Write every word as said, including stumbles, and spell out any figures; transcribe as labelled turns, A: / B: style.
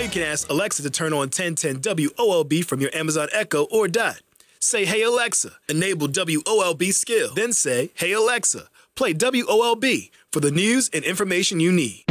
A: you can ask Alexa to turn on ten ten W O L B from your Amazon Echo or Dot. Say, hey Alexa, enable W O L B skill. Then say, hey Alexa, play W O L B for the news and information you need.